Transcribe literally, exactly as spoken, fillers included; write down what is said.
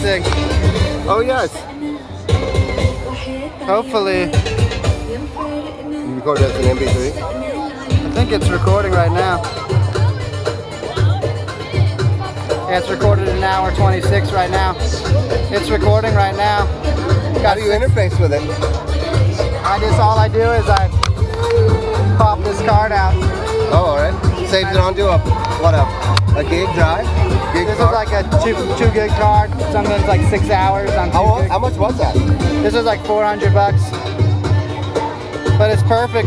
mixing. Oh yes. Hopefully. You record that as an M P three? I think it's recording right now. Yeah, it's recorded in an hour twenty-six right now. It's recording right now. How do you interface with it? I just, all I do is I pop this card out. Oh, alright. Saves it onto a, what, a, a gig drive? Gig This card? is like a two, two gig card. Sometimes like six hours on two How, gig. how much was that? This is like four hundred bucks. But it's perfect